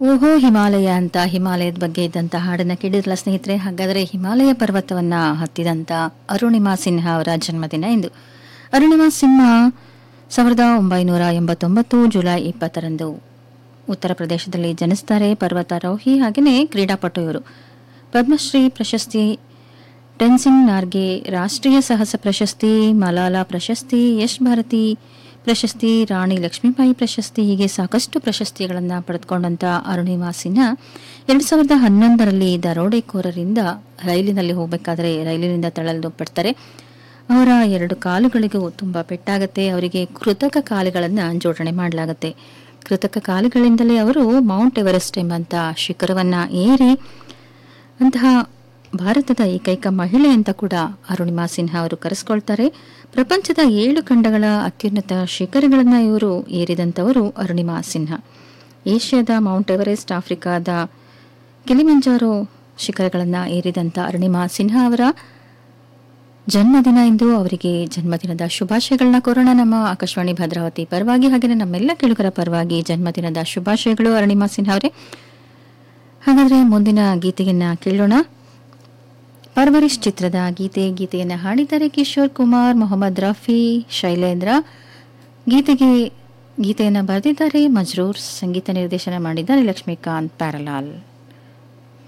ಓಹೋ ಹಿಮಾಲಯ ಅಂತ ಹಿಮಾಲಯದ ಬಗ್ಗೆ ಇದ್ದಂಥ ಹಾಡನ್ನು ಕೇಳಿದ್ರಲ್ಲ ಸ್ನೇಹಿತರೆ. ಹಾಗಾದರೆ ಹಿಮಾಲಯ ಪರ್ವತವನ್ನು ಹತ್ತಿದಂಥ ಅರುಣಿಮಾ ಸಿನ್ಹಾ ಅವರ ಜನ್ಮದಿನ ಇಂದು. ಅರುಣಿಮಾ ಸಿನ್ಹಾ 1989 ಜುಲೈ 20ರಂದು ಉತ್ತರ ಪ್ರದೇಶದಲ್ಲಿ ಜನಿಸ್ತಾರೆ. ಪರ್ವತಾರೋಹಿ ಹಾಗೆಯೇ ಕ್ರೀಡಾಪಟು ಇವರು. ಪದ್ಮಶ್ರೀ ಪ್ರಶಸ್ತಿ, ಟೆನ್ಸಿಂಗ್ ನಾರ್ಗೆ ರಾಷ್ಟ್ರೀಯ ಸಾಹಸ ಪ್ರಶಸ್ತಿ, ಮಲಾಲಾ ಪ್ರಶಸ್ತಿ, ಯಶ್ ಭಾರತಿ ಪ್ರಶಸ್ತಿ, ರಾಣಿ ಲಕ್ಷ್ಮೀಬಾಯಿ ಪ್ರಶಸ್ತಿ ಹೀಗೆ ಸಾಕಷ್ಟು ಪ್ರಶಸ್ತಿಗಳನ್ನು ಪಡೆದುಕೊಂಡಂಥ ಅರುಣಿಮಾ ಸಿನ್ಹಾ 2011ರಲ್ಲಿ ದರೋಡೆಕೋರರಿಂದ ರೈಲಿನಲ್ಲಿ ಹೋಗಬೇಕಾದ್ರೆ ರೈಲಿನಿಂದ ತಳ್ಳಲು ಪಡ್ತಾರೆ. ಅವರ 2 ಕಾಲುಗಳಿಗೂ ತುಂಬ ಪೆಟ್ಟಾಗತ್ತೆ. ಅವರಿಗೆ ಕೃತಕ ಕಾಲುಗಳನ್ನು ಜೋಡಣೆ ಮಾಡಲಾಗುತ್ತೆ. ಕೃತಕ ಕಾಲುಗಳಿಂದಲೇ ಅವರು ಮೌಂಟ್ ಎವರೆಸ್ಟ್ ಎಂಬಂಥ ಶಿಖರವನ್ನು ಏರಿ ಅಂತಹ ಭಾರತದ ಏಕೈಕ ಮಹಿಳೆ ಅಂತ ಕೂಡ ಅರುಣಿಮಾ ಸಿನ್ಹಾ ಅವರು ಕರೆಸ್ಕೊಳ್ತಾರೆ. ಪ್ರಪಂಚದ 7 ಖಂಡಗಳ ಅತ್ಯುನ್ನತ ಶಿಖರಗಳನ್ನು ಇವರು ಏರಿದಂಥವರು ಅರುಣಿಮಾ ಸಿನ್ಹಾ. ಏಷ್ಯಾದ ಮೌಂಟ್ ಎವರೆಸ್ಟ್, ಆಫ್ರಿಕಾದ ಕಿಲಿಮಂಜಾರೋ ಶಿಖರಗಳನ್ನು ಏರಿದಂಥ ಅರುಣಿಮಾ ಸಿನ್ಹಾ ಅವರ ಜನ್ಮದಿನ ಇಂದು. ಅವರಿಗೆ ಜನ್ಮದಿನದ ಶುಭಾಶಯಗಳನ್ನ ಕೋರೋಣ ನಮ್ಮ ಆಕಾಶವಾಣಿ ಭದ್ರಾವತಿ ಪರವಾಗಿ ಹಾಗೆಯೇ ನಮ್ಮೆಲ್ಲ ಕೇಳುಗರ ಪರವಾಗಿ ಜನ್ಮದಿನದ ಶುಭಾಶಯಗಳು ಅರುಣಿಮಾ ಸಿನ್ಹಾ ಅವರೇ. ಹಾಗಾದರೆ ಮುಂದಿನ ಗೀತೆಯನ್ನು ಕೇಳೋಣ. ಪರ್ವರಿಶ್ ಚಿತ್ರದ ಗೀತೆಯನ್ನು ಹಾಡಿದ್ದಾರೆ ಕಿಶೋರ್ ಕುಮಾರ್, ಮೊಹಮ್ಮದ್ ರಫಿ, ಶೈಲೇಂದ್ರ. ಗೀತೆಯನ್ನು ಬರೆದಿದ್ದಾರೆ ಮಜ್ರೂರ್, ಸಂಗೀತ ನಿರ್ದೇಶನ ಮಾಡಿದ್ದಾರೆ ಲಕ್ಷ್ಮೀಕಾಂತ್ ಪ್ಯಾರಲಾಲ್.